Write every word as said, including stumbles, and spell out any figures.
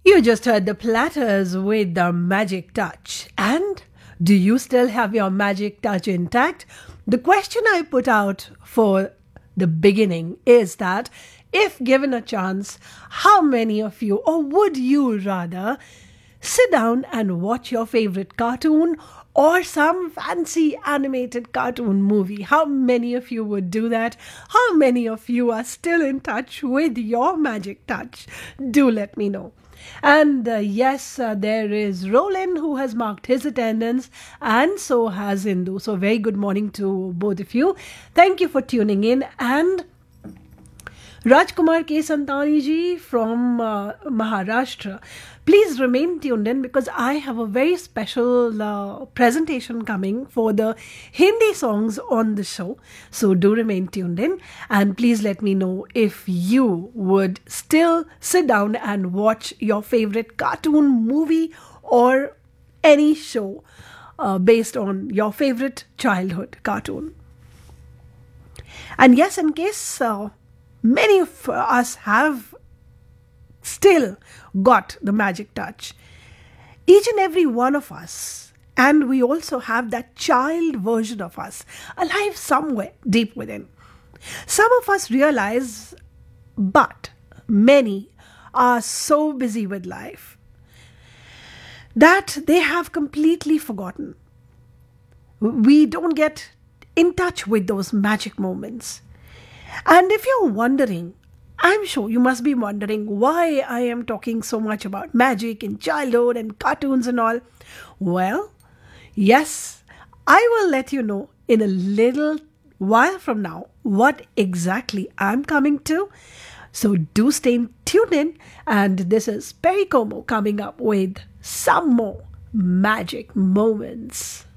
You just heard the Platters with the magic touch. And do you still have your magic touch intact? The question I put out for the beginning is that if given a chance, how many of you, or would you rather, sit down and watch your favorite cartoon or some fancy animated cartoon movie? How many of you would do that? How many of you are still in touch with your magic touch? Do let me know. And uh, yes, uh, there is Roland who has marked his attendance, and so has Indu. So, very good morning to both of you. Thank you for tuning in. And Rajkumar K. Santani ji from uh, Maharashtra. Please remain tuned in because I have a very special uh, presentation coming for the Hindi songs on the show. So do remain tuned in and please let me know if you would still sit down and watch your favorite cartoon, movie or any show uh, based on your favorite childhood cartoon. And yes, in case uh, many of us have still got the magic touch, each and every one of us, and we also have that child version of us alive somewhere deep within. Some of us realize, but many are so busy with life that they have completely forgotten. We don't get in touch with those magic moments. And if you're wondering, I'm sure you must be wondering why I am talking so much about magic and childhood and cartoons and all. Well, yes, I will let you know in a little while from now what exactly I'm coming to. So do stay tuned in. And this is Perry Como coming up with some more magic moments.